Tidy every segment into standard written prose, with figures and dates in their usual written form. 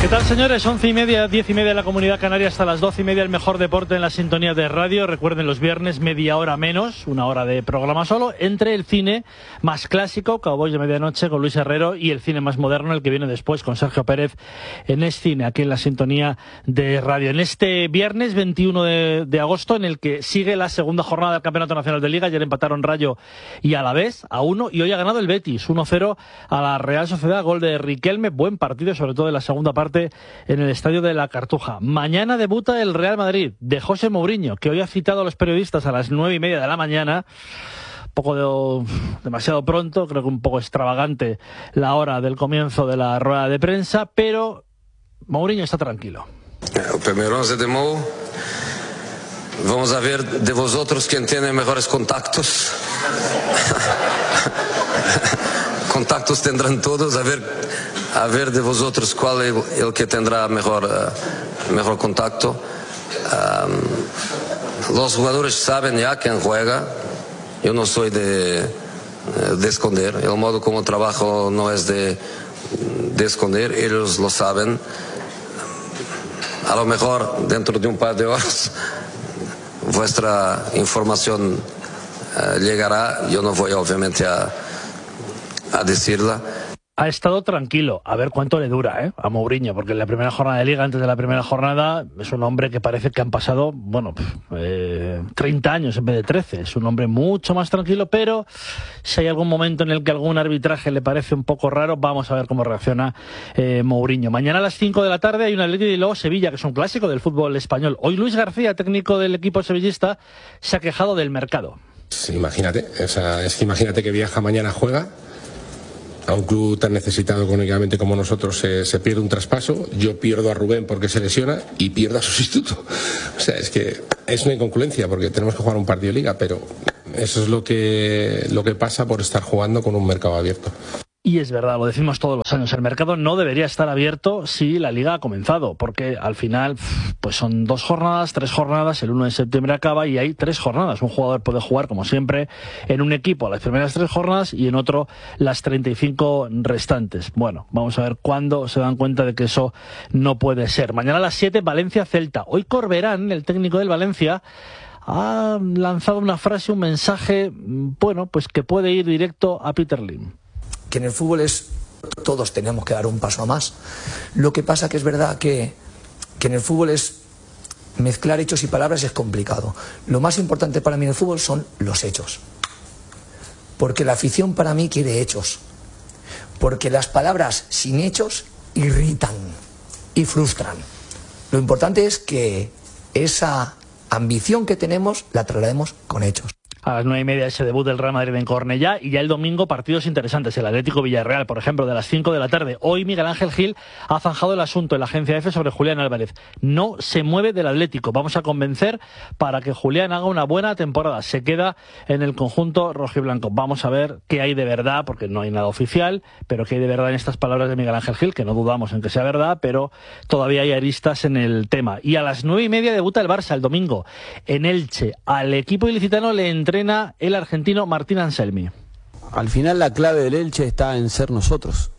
¿Qué tal, señores? 11:30, 10:30 en la Comunidad Canaria, hasta las 12:30 el mejor deporte en la sintonía de radio. Recuerden, los viernes media hora menos, una hora de programa solo, entre el cine más clásico, Cowboys de Medianoche con Luis Herrero, y el cine más moderno, el que viene después, con Sergio Pérez en Es Cine, aquí en la sintonía de radio. En este viernes 21 de agosto, en el que sigue la segunda jornada del Campeonato Nacional de Liga. Ayer empataron Rayo y Alavés a 1, y hoy ha ganado el Betis 1-0 a la Real Sociedad, gol de Riquelme. Buen partido, sobre todo en la segunda parte, en el estadio de la Cartuja. Mañana debuta el Real Madrid de José Mourinho, que hoy ha citado a los periodistas a las 9:30 de la mañana. Demasiado pronto, creo que un poco extravagante la hora del comienzo de la rueda de prensa, pero Mourinho está tranquilo. El primer 11 de Mou. Vamos a ver de vosotros quién tiene mejores contactos. Contactos tendrán todos, a ver de vosotros cuál es el que tendrá mejor contacto. Los jugadores saben ya quién juega. Yo no soy de esconder. El modo como trabajo no es de esconder. Ellos lo saben. A lo mejor dentro de un par de horas vuestra información llegará. Yo no voy obviamente a decirla. Ha estado tranquilo, a ver cuánto le dura a Mourinho, porque en la primera jornada de Liga, antes de la primera jornada, es un hombre que parece que han pasado 30 años en vez de 13. Es un hombre mucho más tranquilo, pero si hay algún momento en el que algún arbitraje le parece un poco raro, vamos a ver cómo reacciona Mourinho. Mañana a las 5 de la tarde hay un Atlético y luego Sevilla, que es un clásico del fútbol español. Hoy Luis García, técnico del equipo sevillista, se ha quejado del mercado. Sí, imagínate que viaja mañana, juega a un club tan necesitado económicamente como nosotros, se pierde un traspaso, yo pierdo a Rubén porque se lesiona y pierdo a sustituto. O sea, es que es una incongruencia porque tenemos que jugar un partido de Liga, pero eso es lo que pasa por estar jugando con un mercado abierto. Y es verdad, lo decimos todos los años, el mercado no debería estar abierto si la Liga ha comenzado, porque al final pues son 2 jornadas, 3 jornadas, el 1 de septiembre acaba y hay 3 jornadas. Un jugador puede jugar, como siempre, en un equipo las primeras 3 jornadas y en otro las 35 restantes. Bueno, vamos a ver cuándo se dan cuenta de que eso no puede ser. Mañana a las 7, Valencia-Celta. Hoy Corberán, el técnico del Valencia, ha lanzado una frase, un mensaje, pues que puede ir directo a Peter Lim. Que en el fútbol todos tenemos que dar un paso a más. Lo que pasa que es verdad que en el fútbol mezclar hechos y palabras es complicado. Lo más importante para mí en el fútbol son los hechos. Porque la afición para mí quiere hechos. Porque las palabras sin hechos irritan y frustran. Lo importante es que esa ambición que tenemos la traslademos con hechos. A las 9:30 ese debut del Real Madrid en Cornellá, y ya el domingo partidos interesantes. El Atlético Villarreal, por ejemplo, de las 5 de la tarde. Hoy Miguel Ángel Gil ha zanjado el asunto en la agencia EFE sobre Julián Álvarez. No se mueve del Atlético. Vamos a convencer para que Julián haga una buena temporada. Se queda en el conjunto rojiblanco. Vamos a ver qué hay de verdad, porque no hay nada oficial, pero qué hay de verdad en estas palabras de Miguel Ángel Gil, que no dudamos en que sea verdad, pero todavía hay aristas en el tema. Y a las 9:30 debuta el Barça el domingo en Elche. Al equipo ilicitano le entrena el argentino Martín Anselmi. Al final la clave del Elche está en ser nosotros.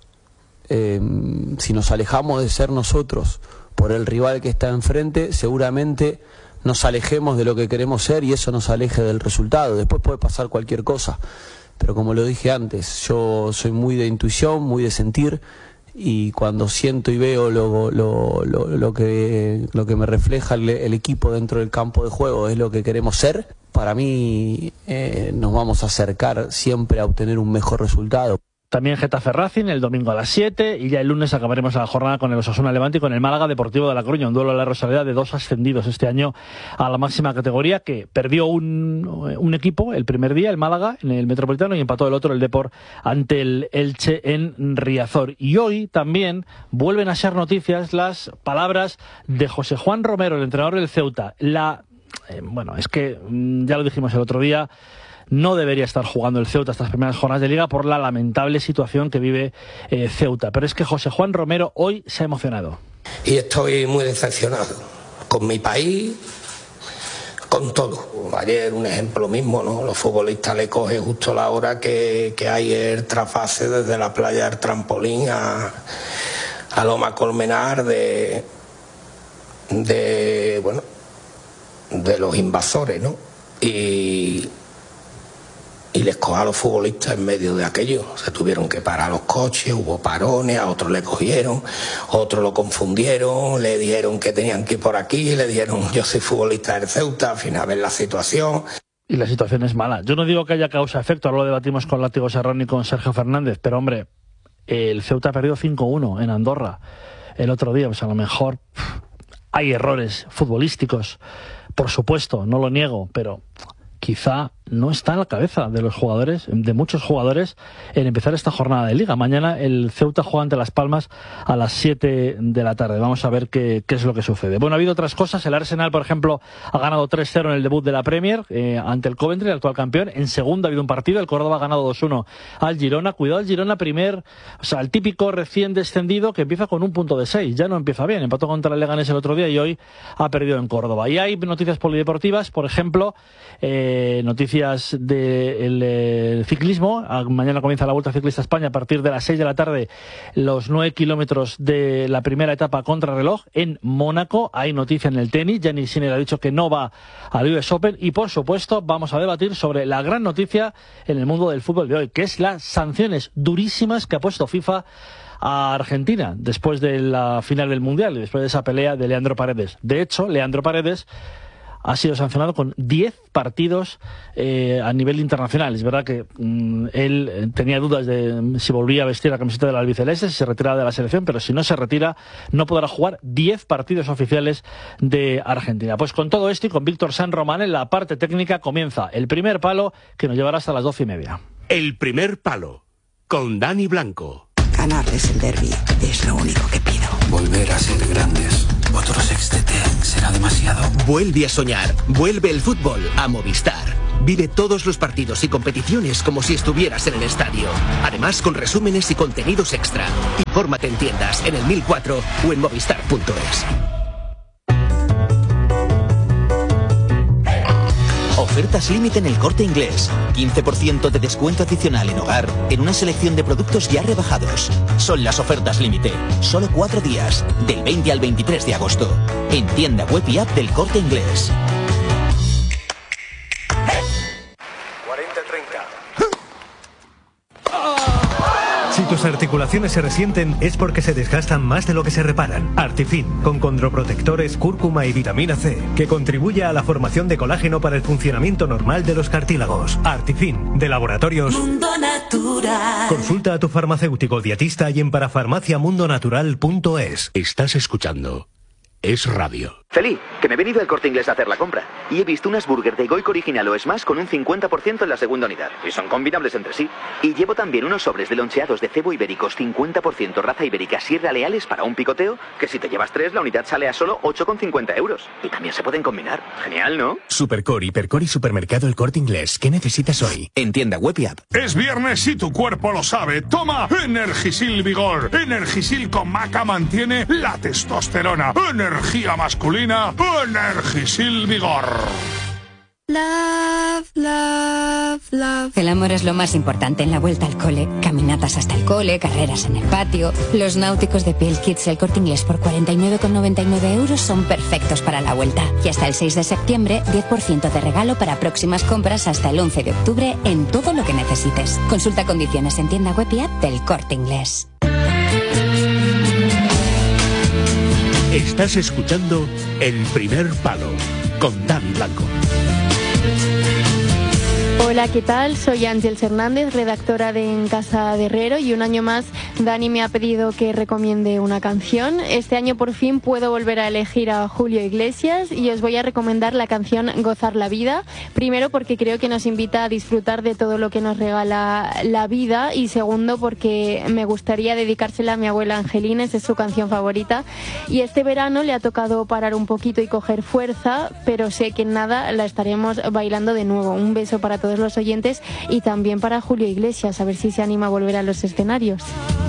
Si nos alejamos de ser nosotros por el rival que está enfrente, seguramente nos alejemos de lo que queremos ser y eso nos aleje del resultado. Después puede pasar cualquier cosa, pero como lo dije antes, yo soy muy de intuición, muy de sentir, y cuando siento y veo lo que me refleja el equipo dentro del campo de juego es lo que queremos ser, para mí nos vamos a acercar siempre a obtener un mejor resultado. También Getafe Racing el domingo a las 7, y ya el lunes acabaremos la jornada con el Osasuna Levante y con el Málaga Deportivo de La Coruña, un duelo a la Rosaleda de 2 ascendidos este año a la máxima categoría, que perdió un equipo el primer día, el Málaga, en el Metropolitano, y empató el otro, el Depor, ante el Elche en Riazor. Y hoy también vuelven a ser noticias las palabras de José Juan Romero, el entrenador del Ceuta. Es que ya lo dijimos el otro día, no debería estar jugando el Ceuta estas primeras jornadas de Liga por la lamentable situación que vive Ceuta. Pero es que José Juan Romero hoy se ha emocionado. Y estoy muy decepcionado con mi país, con todo. Ayer un ejemplo mismo, ¿no? Los futbolistas le cogen justo la hora que hay el trasfase desde la playa del trampolín a Loma Colmenar de los invasores, ¿no? Y les cogió a los futbolistas en medio de aquello. Se tuvieron que parar los coches, hubo parones, a otros le cogieron, otros lo confundieron, le dijeron que tenían que ir por aquí, le dijeron yo soy futbolista del Ceuta, al final ven la situación. Y la situación es mala. Yo no digo que haya causa-efecto, ahora lo debatimos con Látigo Serrano y con Sergio Fernández, pero hombre, el Ceuta ha perdido 5-1 en Andorra el otro día, pues a lo mejor hay errores futbolísticos, por supuesto, no lo niego, pero quizá no está en la cabeza de los jugadores, de muchos jugadores, en empezar esta jornada de Liga. Mañana el Ceuta juega ante Las Palmas a las 7 de la tarde. Vamos a ver qué es lo que sucede. Bueno, ha habido otras cosas. El Arsenal, por ejemplo, ha ganado 3-0 en el debut de la Premier ante el Coventry, el actual campeón. En segunda ha habido un partido. El Córdoba ha ganado 2-1 al Girona. Cuidado, el Girona el típico recién descendido que empieza con un punto de 6. Ya no empieza bien. Empató contra el Leganés el otro día y hoy ha perdido en Córdoba. Y hay noticias polideportivas, por ejemplo, noticias del ciclismo. Mañana comienza la Vuelta Ciclista a España a partir de las 6 de la tarde, los 9 kilómetros de la primera etapa contrarreloj en Mónaco. Hay noticia en el tenis. Jannik Sinner ha dicho que no va al US Open y, por supuesto, vamos a debatir sobre la gran noticia en el mundo del fútbol de hoy, que es las sanciones durísimas que ha puesto FIFA a Argentina después de la final del Mundial y después de esa pelea de Leandro Paredes. De hecho, Leandro Paredes ha sido sancionado con 10 partidos a nivel internacional. Es verdad que él tenía dudas de si volvía a vestir la camiseta del albiceleste, si se retiraba de la selección, pero si no se retira no podrá jugar 10 partidos oficiales de Argentina. Pues con todo esto y con Víctor San Román en la parte técnica comienza el primer palo, que nos llevará hasta las 12:30. El primer palo, con Dani Blanco. Ganarles el derbi es lo único que pido. Volver a ser grandes. Otro sextete será demasiado. Vuelve a soñar. Vuelve el fútbol a Movistar. Vive todos los partidos y competiciones como si estuvieras en el estadio. Además, con resúmenes y contenidos extra. Infórmate en tiendas, en el 1004 o en movistar.es. Ofertas límite en el Corte Inglés. 15% de descuento adicional en hogar en una selección de productos ya rebajados. Son las ofertas límite. Solo 4 días, del 20 al 23 de agosto. En tienda web y app del Corte Inglés. 40-30. Si tus articulaciones se resienten es porque se desgastan más de lo que se reparan. Artifin, con condroprotectores, cúrcuma y vitamina C, que contribuye a la formación de colágeno para el funcionamiento normal de los cartílagos. Artifin, de Laboratorios Mundo Natural. Consulta a tu farmacéutico dietista y en parafarmaciamundonatural.es. Estás escuchando Es Radio. Feli, que me he venido al Corte Inglés a hacer la compra y he visto unas burgers de Goico original o Smash con un 50% en la segunda unidad y son combinables entre sí. Y llevo también unos sobres de loncheados de cebo ibéricos 50% raza ibérica Sierra Leales para un picoteo, que si te llevas 3 la unidad sale a solo 8,50 euros. Y también se pueden combinar. Genial, ¿no? Supercore, Hipercore y Supermercado El Corte Inglés. ¿Qué necesitas hoy? En tienda web y app. Es viernes y tu cuerpo lo sabe. Toma Energisil Vigor. Energisil con maca mantiene la testosterona. Energía masculina. Energisil Vigor. Love, love, love. El amor es lo más importante en la vuelta al cole. Caminatas hasta el cole, carreras en el patio. Los náuticos de Piel Kids El Corte Inglés por 49,99 euros son perfectos para la vuelta. Y hasta el 6 de septiembre, 10% de regalo para próximas compras hasta el 11 de octubre en todo lo que necesites. Consulta condiciones en tienda web y app del Corte Inglés. Estás escuchando El primer palo, con Dani Blanco. Hola, ¿qué tal? Soy Ángeles Hernández, redactora de En Casa de Herrero, y un año más Dani me ha pedido que recomiende una canción. Este año por fin puedo volver a elegir a Julio Iglesias y os voy a recomendar la canción Gozar la Vida. Primero porque creo que nos invita a disfrutar de todo lo que nos regala la vida, y segundo porque me gustaría dedicársela a mi abuela Angelina, esa es su canción favorita, y este verano le ha tocado parar un poquito y coger fuerza, pero sé que en nada la estaremos bailando de nuevo. Un beso para todos los oyentes y también para Julio Iglesias, a ver si se anima a volver a los escenarios.